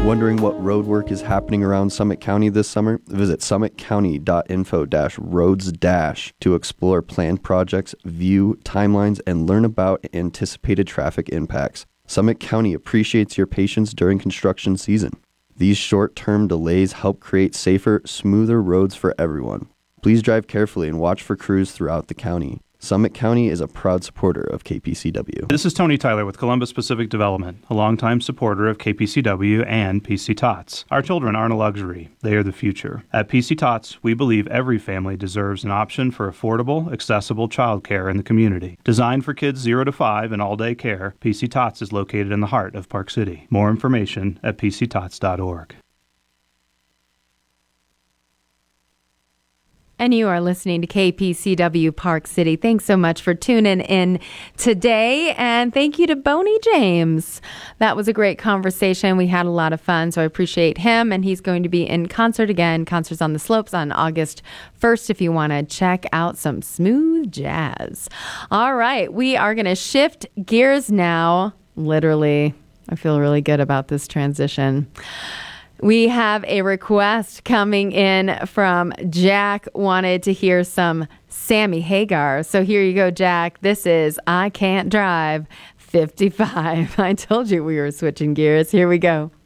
Wondering what road work is happening around Summit County this summer? Visit summitcounty.info-roads- to explore planned projects, view timelines, and learn about anticipated traffic impacts. Summit County appreciates your patience during construction season. These short-term delays help create safer, smoother roads for everyone. Please drive carefully and watch for crews throughout the county. Summit County is a proud supporter of KPCW. This is Tony Tyler with Columbus Pacific Development, a longtime supporter of KPCW and PC Tots. Our children aren't a luxury, they are the future. At PC Tots, we believe every family deserves an option for affordable, accessible childcare in the community. Designed for kids 0 to 5 and all-day care, PC Tots is located in the heart of Park City. More information at pctots.org. And you are listening to KPCW Park City. Thanks so much for tuning in today. And thank you to Boney James. That was a great conversation. We had a lot of fun, so I appreciate him. And he's going to be in concert again. Concerts on the Slopes on August 1st if you want to check out some smooth jazz. All right, we are going to shift gears now. Literally, I feel really good about this transition. We have a request coming in from Jack, wanted to hear some Sammy Hagar. So here you go, Jack. This is I Can't Drive 55. I told you we were switching gears. Here we go.